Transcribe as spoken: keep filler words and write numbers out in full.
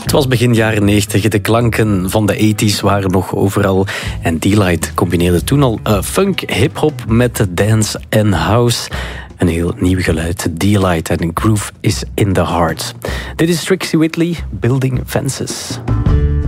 Het was begin jaren negentig. De klanken van de tachtiger waren nog overal. En D-Light combineerde toen al uh, funk, hip-hop met dance en house. Een heel nieuw geluid. D-Light en Groove is in the Heart. Dit is Trixie Whitley, Building Fences.